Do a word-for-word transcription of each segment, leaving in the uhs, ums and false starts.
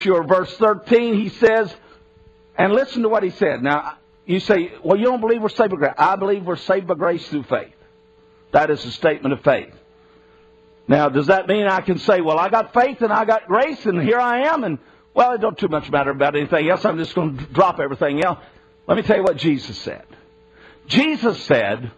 Or verse thirteen, he says, and listen to what he said. Now, you say, well, you don't believe we're saved by grace. I believe we're saved by grace through faith. That is a statement of faith. Now, does that mean I can say, well, I got faith and I got grace and here I am, and, well, it don't too much matter about anything else. I'm just going to drop everything else. Let me tell you what Jesus said. Jesus said,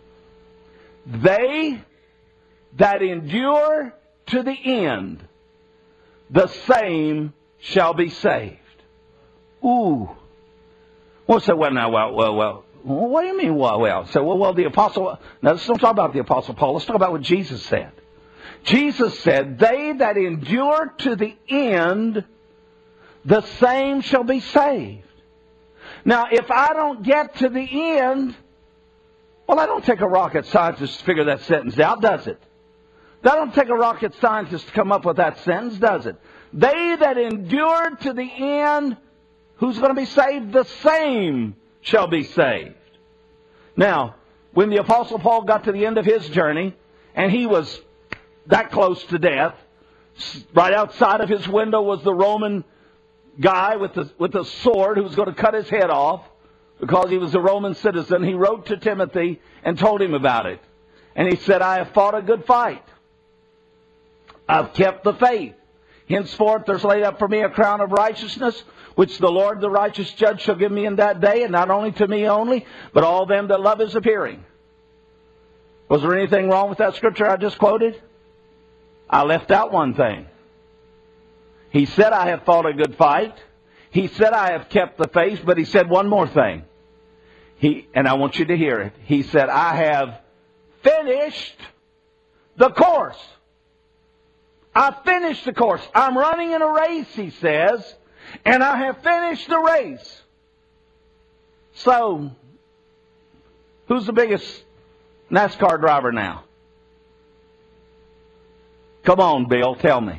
they that endure to the end, the same shall be saved. Ooh. Well, say, well, now, well, well, well. What do you mean, well, well? So, well, well, the apostle, now let's don't talk about the apostle Paul. Let's talk about what Jesus said. Jesus said, they that endure to the end, the same shall be saved. Now, if I don't get to the end, well, that don't take a rocket scientist to figure that sentence out, does it? That don't take a rocket scientist to come up with that sentence, does it? They that endure to the end, who's going to be saved? The same shall be saved. Now, when the Apostle Paul got to the end of his journey, and he was that close to death, right outside of his window was the Roman guy with the, with the sword who was going to cut his head off because he was a Roman citizen. He wrote to Timothy and told him about it. And he said, I have fought a good fight. I've kept the faith. Henceforth there's laid up for me a crown of righteousness, which the Lord the righteous judge shall give me in that day, and not only to me only, but all them that love his appearing. Was there anything wrong with that scripture I just quoted? I left out one thing. He said, I have fought a good fight. He said, I have kept the faith, but he said one more thing. He, and I want you to hear it. He said, I have finished the course. I finished the course. I'm running in a race, he says, and I have finished the race. So, who's the biggest NASCAR driver now? Come on, Bill, tell me.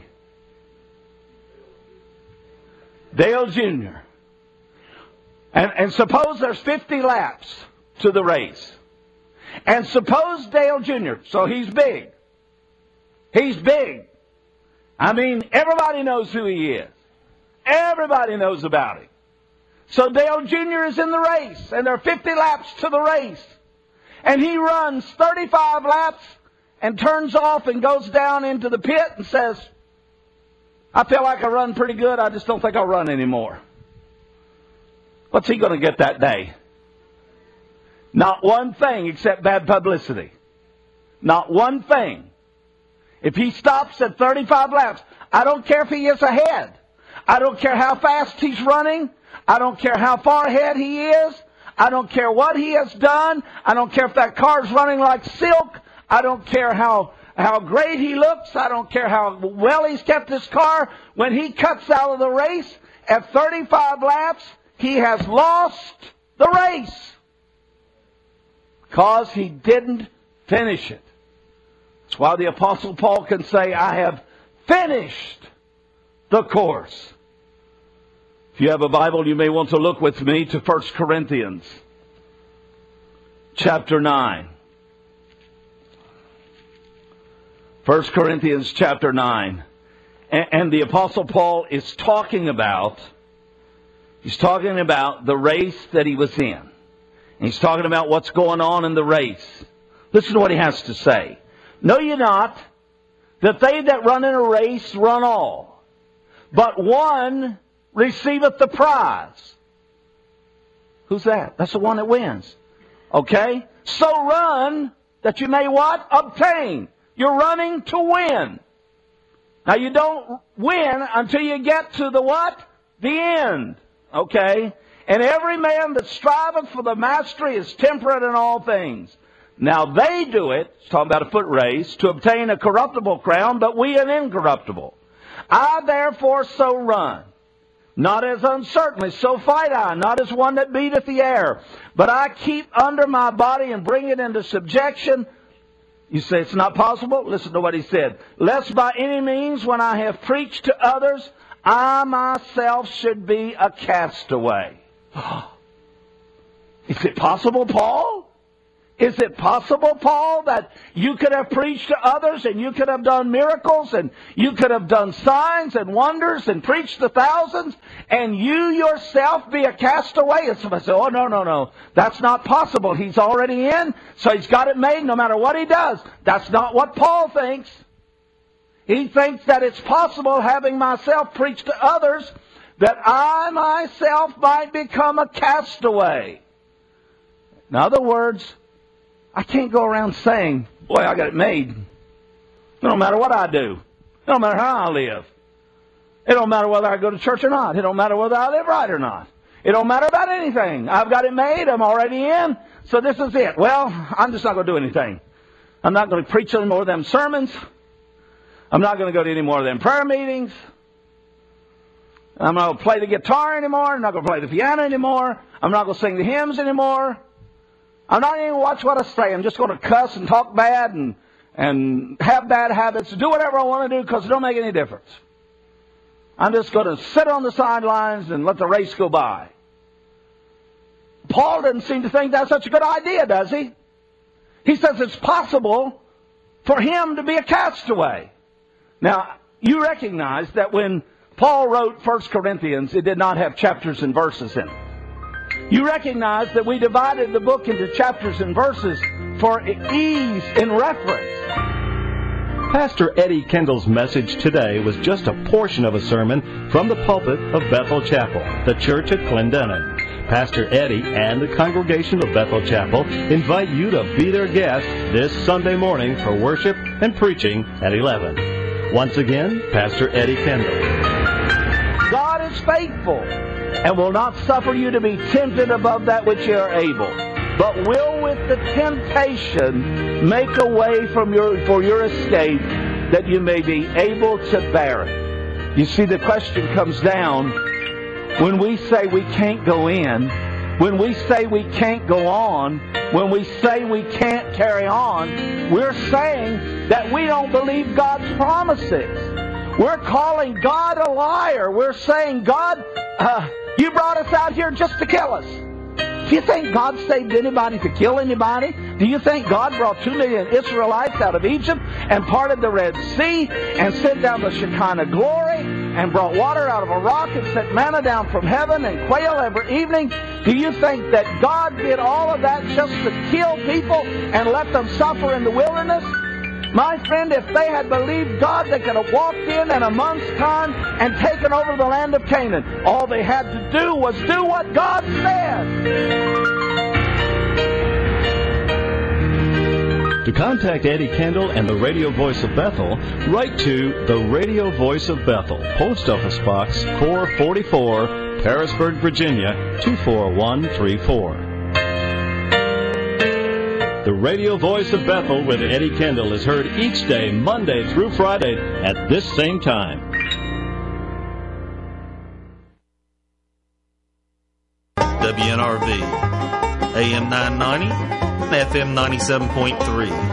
Dale Junior And, and suppose there's fifty laps to the race. And suppose Dale Junior, so he's big. He's big. I mean, everybody knows who he is. Everybody knows about him. So Dale Junior is in the race, and there are fifty laps to the race. And he runs thirty-five laps and turns off and goes down into the pit and says, I feel like I run pretty good, I just don't think I'll run anymore. What's he going to get that day? Not one thing except bad publicity. Not one thing. If he stops at thirty-five laps, I don't care if he is ahead. I don't care how fast he's running. I don't care how far ahead he is. I don't care what he has done. I don't care if that car's running like silk. I don't care how, how great he looks. I don't care how well he's kept his car. When he cuts out of the race at thirty-five laps, he has lost the race because he didn't finish it. That's why the Apostle Paul can say, I have finished the course. If you have a Bible, you may want to look with me to First Corinthians chapter nine. First Corinthians chapter nine. And the Apostle Paul is talking about, he's talking about the race that he was in. And he's talking about what's going on in the race. Listen to what he has to say. Know ye not that they that run in a race run all, but one receiveth the prize. Who's that? That's the one that wins. Okay? So run that you may what? Obtain. You're running to win. Now you don't win until you get to the what? The end. Okay? And every man that striveth for the mastery is temperate in all things. Now they do it, it's talking about a foot race, to obtain a corruptible crown, but we an incorruptible. I therefore so run, not as uncertainly, so fight I, not as one that beateth the air, but I keep under my body and bring it into subjection. You say it's not possible? Listen to what he said. Lest by any means, when I have preached to others, I myself should be a castaway. Is it possible, Paul? Is it possible, Paul, that you could have preached to others and you could have done miracles and you could have done signs and wonders and preached to thousands and you yourself be a castaway? And somebody said, oh, no, no, no. That's not possible. He's already in, so he's got it made no matter what he does. That's not what Paul thinks. He thinks that it's possible, having myself preach to others, that I myself might become a castaway. In other words, I can't go around saying, boy, I got it made. It don't matter what I do. It don't matter how I live. It don't matter whether I go to church or not. It don't matter whether I live right or not. It don't matter about anything. I've got it made. I'm already in. So this is it. Well, I'm just not going to do anything. I'm not going to preach any more of them sermons. I'm not going to go to any more of them prayer meetings. I'm not going to play the guitar anymore. I'm not going to play the piano anymore. I'm not going to sing the hymns anymore. I'm not even going to watch what I say. I'm just going to cuss and talk bad and and have bad habits, do whatever I want to do because it don't make any difference. I'm just going to sit on the sidelines and let the race go by. Paul doesn't seem to think that's such a good idea, does he? He says it's possible for him to be a castaway. Now, you recognize that when Paul wrote First Corinthians, it did not have chapters and verses in it. You recognize that we divided the book into chapters and verses for ease in reference. Pastor Eddie Kendall's message today was just a portion of a sermon from the pulpit of Bethel Chapel, the church at Clendenin. Pastor Eddie and the congregation of Bethel Chapel invite you to be their guest this Sunday morning for worship and preaching at eleven. Once again, Pastor Eddie Kendall. God is faithful and will not suffer you to be tempted above that which you are able, but will with the temptation make a way from your, for your escape, that you may be able to bear it. You see, the question comes down, when we say we can't go in, when we say we can't go on, when we say we can't carry on, we're saying that we don't believe God's promises. We're calling God a liar. We're saying, God, uh, you brought us out here just to kill us. Do you think God saved anybody to kill anybody? Do you think God brought two million Israelites out of Egypt and parted the Red Sea and sent down the Shekinah glory and brought water out of a rock and sent manna down from heaven and quail every evening? Do you think that God did all of that just to kill people and let them suffer in the wilderness? My friend, if they had believed God, they could have walked in in a month's time and taken over the land of Canaan. All they had to do was do what God said. To contact Eddie Kendall and the Radio Voice of Bethel, write to the Radio Voice of Bethel, Post Office Box four forty-four, Parisburg, Virginia two four one three four. The Radio Voice of Bethel with Eddie Kendall is heard each day, Monday through Friday, at this same time. W N R V, A M nine ninety, F M ninety-seven point three.